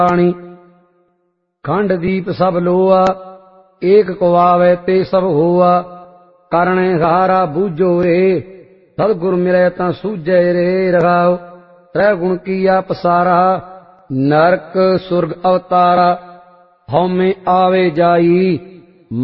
बाणी। खंड दीप सब लोआ, एक को आवे ते सब होआ। करणे हारा बूझो रे, सतगुर मिले तां सूझे रे। रहाओ त्रै गुण किया पसारा, नरक सुरग अवतारा। हਉ में आवे जाई,